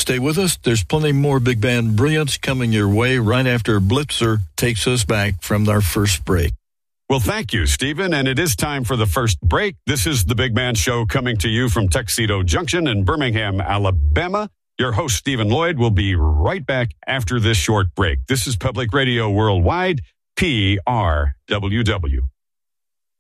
Stay with us. There's plenty more Big Band brilliance coming your way right after Blitzer takes us back from our first break. Well, thank you, Stephen. And it is time for the first break. This is the Big Man Show coming to you from Tuxedo Junction in Birmingham, Alabama. Your host, Stephen Lloyd, will be right back after this short break. This is Public Radio Worldwide, PRWW.